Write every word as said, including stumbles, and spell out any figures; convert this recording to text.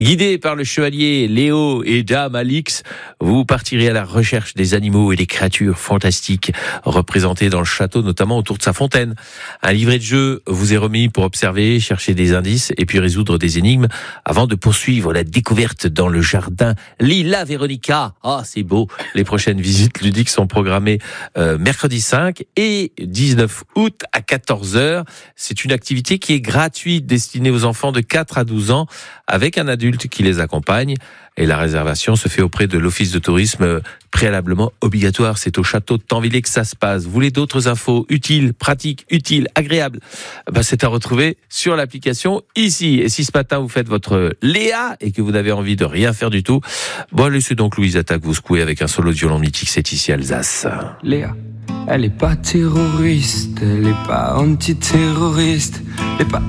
Guidé par le chevalier Léo et Dame Alix, vous partirez à la recherche des animaux et des créatures fantastiques représentées dans le château, notamment autour de sa fontaine. Un livret de jeu vous est remis pour observer, chercher des indices et puis résoudre des énigmes avant de poursuivre la découverte dans le jardin Lilla Véronica. Ah, c'est beau. Les prochaines visites ludiques sont programmées euh, mercredi cinq et dix-neuf août à quatorze heures. C'est une activité qui est gratuite, destinée aux enfants de quatre à douze ans avec un adulte qui les accompagne, et la réservation se fait auprès de l'office de tourisme préalablement obligatoire. C'est au château de Tanvillers que ça se passe. Vous voulez d'autres infos utiles, pratiques, utiles, agréables, ben c'est à retrouver sur l'application ici. Et si ce matin vous faites votre Léa et que vous n'avez envie de rien faire du tout, bon, laissez donc Louise Attaque vous secouer avec un solo de violon mythique. C'est ici Alsace. Léa, elle est pas terroriste, elle est pas antiterroriste, elle est pas